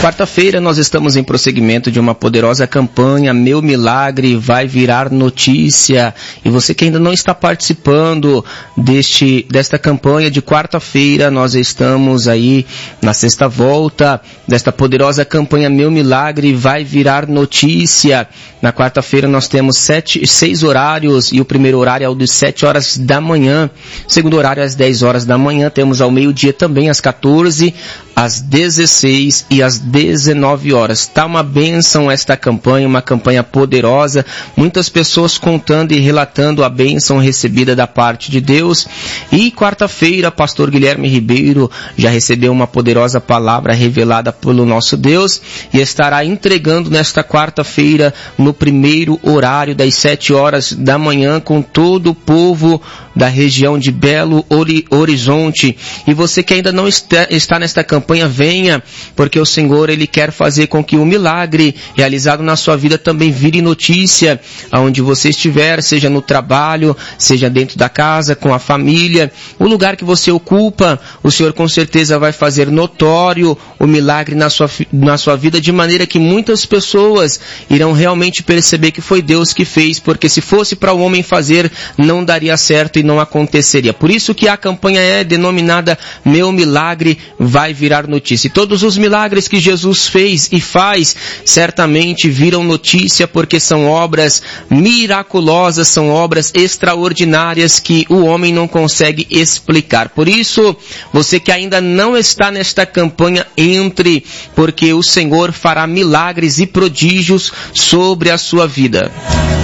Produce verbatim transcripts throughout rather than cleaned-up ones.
Quarta-feira nós estamos em prosseguimento de uma poderosa campanha, Meu Milagre Vai Virar Notícia. E você que ainda não está participando deste, desta campanha de quarta-feira, nós estamos aí na sexta volta desta poderosa campanha, Meu Milagre Vai Virar Notícia. Na quarta-feira nós temos sete, seis horários, e o primeiro horário é o de sete horas da manhã. O segundo horário é às dez horas da manhã. Temos ao meio-dia também, às quatorze, às dezesseis e às dezenove horas. Está uma bênção esta campanha, uma campanha poderosa. Muitas pessoas contando e relatando a bênção recebida da parte de Deus. E quarta-feira, pastor Guilherme Ribeiro já recebeu uma poderosa palavra revelada pelo nosso Deus e estará entregando nesta quarta-feira no primeiro horário das sete horas da manhã com todo o povo da região de Belo Horizonte. E você que ainda não está, está nesta campanha, venha, porque o Senhor, Ele quer fazer com que o milagre realizado na sua vida também vire notícia, aonde você estiver, seja no trabalho, seja dentro da casa, com a família, o lugar que você ocupa, o Senhor com certeza vai fazer notório o milagre na sua, na sua vida, de maneira que muitas pessoas irão realmente perceber que foi Deus que fez, porque se fosse para o homem fazer, não daria certo e não aconteceria. Por isso que a campanha é denominada Meu Milagre Vai Virar Notícia. E todos os milagres que Jesus fez e faz, certamente viram notícia, porque são obras miraculosas, são obras extraordinárias que o homem não consegue explicar. Por isso, você que ainda não está nesta campanha, entre, porque o Senhor fará milagres e prodígios sobre a sua vida.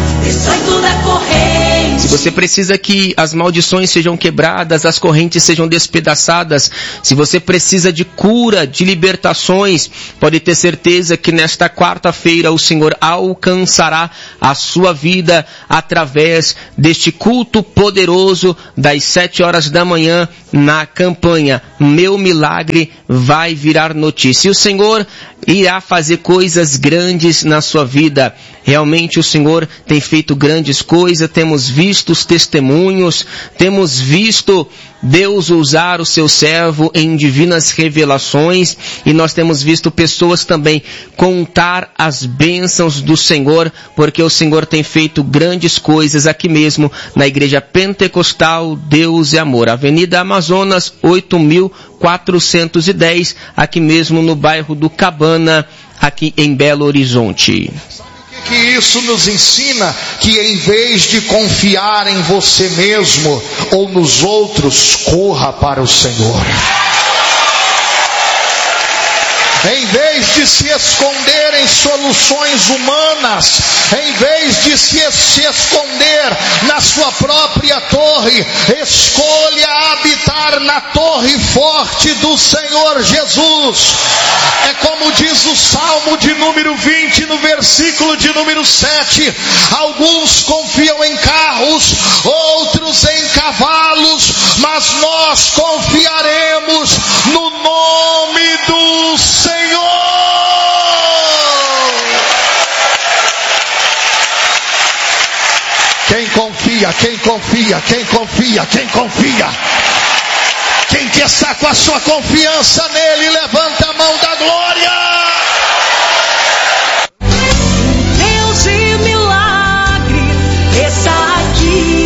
Se você precisa que as maldições sejam quebradas, as correntes sejam despedaçadas, se você precisa de cura, de libertações, pode ter certeza que nesta quarta-feira o Senhor alcançará a sua vida através deste culto poderoso das sete horas da manhã na campanha Meu Milagre Vai Virar Notícia. E o Senhor irá fazer coisas grandes na sua vida. Realmente o Senhor tem feito grandes coisas, temos visto os testemunhos, temos visto Deus usar o seu servo em divinas revelações, e nós temos visto pessoas também contar as bênçãos do Senhor, porque o Senhor tem feito grandes coisas aqui mesmo na Igreja Pentecostal Deus e Amor, Avenida Amazonas oito mil quatrocentos e dez, aqui mesmo no bairro do Cabana, aqui em Belo Horizonte. Que isso nos ensina que em vez de confiar em você mesmo ou nos outros, corra para o Senhor. Em vez de se esconder em soluções humanas, em vez de se, se esconder na sua própria torre, escolha habitar na torre forte do Senhor Jesus. É como diz o Salmo de número vinte, no versículo de número sete, alguns confiam em carros, outros em cavalos, mas nós confiaremos no nome do Senhor. Quem confia, quem confia, quem confia, quem confia. Quem quer estar com a sua confiança nele, levanta a mão da glória. Deus de milagre está aqui.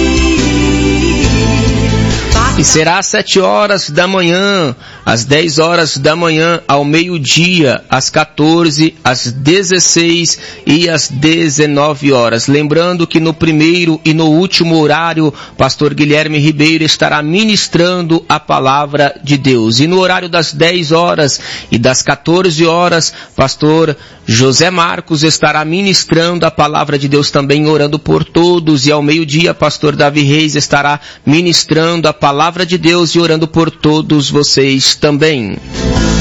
E será às sete horas da manhã, às dez horas da manhã, ao meio-dia, às quatorze, às dezesseis e às dezenove horas. Lembrando que no primeiro e no último horário, pastor Guilherme Ribeiro estará ministrando a palavra de Deus. E no horário das dez horas e das quatorze horas, pastor José Marcos estará ministrando a palavra de Deus também, orando por todos. E ao meio-dia, pastor Davi Reis estará ministrando a palavra de Deus e orando por todos vocês também.